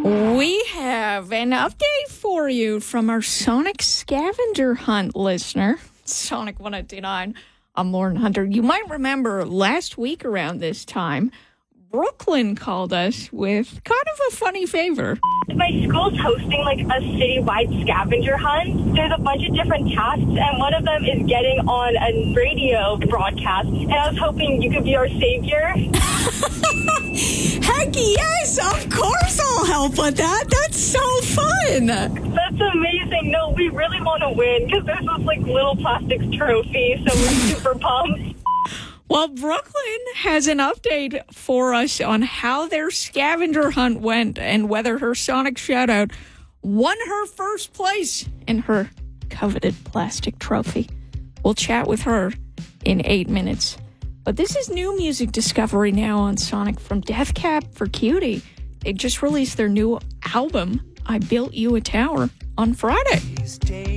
We have an update for you from our Sonic Scavenger Hunt listener, Sonic 109. I'm Lauren Hunter. You might remember last week around this time, Brooklyn called us with kind of a funny favor. My school's hosting like a citywide scavenger hunt. There's a bunch of different tasks, and one of them is getting on a radio broadcast. And I was hoping you could be our savior. Heck yes, of course I'll help with that. That's so fun. That's amazing. No, we really want to win because there's this like little plastic trophy, so we're super pumped. Well, Brooklyn has an update for us on how their scavenger hunt went and whether her Sonic Shoutout won her first place in her coveted plastic trophy. We'll chat with her in 8 minutes. But this is new music discovery now on Sonic from Death Cab for Cutie. They just released their new album, I Built You a Tower, on Friday.